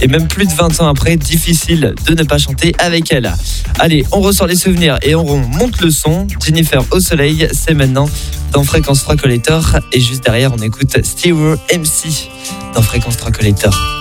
Et même plus de 20 ans après, difficile de ne pas chanter avec elle. Allez, on ressort les souvenirs et on remonte le son. Jennifer au soleil, c'est maintenant dans Fréquence 3 Collector. Et juste derrière, on écoute Stewart MC dans Fréquence 3 Collector.